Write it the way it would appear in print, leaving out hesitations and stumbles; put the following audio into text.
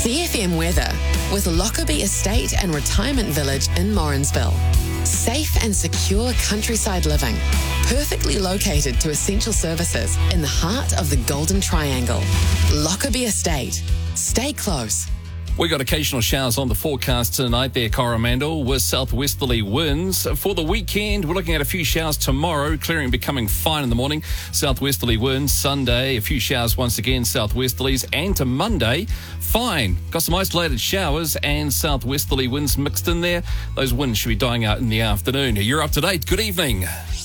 CFM weather with Lockerbie Estate and Retirement Village in Morrinsville. Safe and secure countryside living, perfectly located to essential services in the heart of the Golden Triangle. Lockerbie Estate. Stay close. We got occasional showers on the forecast tonight there, Coromandel, with southwesterly winds. For the weekend, we're looking at a few showers tomorrow, clearing becoming fine in the morning. Southwesterly winds. Sunday, a few showers once again, southwesterlies. And to Monday, fine. Got some isolated showers and southwesterly winds mixed in there. Those winds should be dying out in the afternoon. You're up to date. Good evening.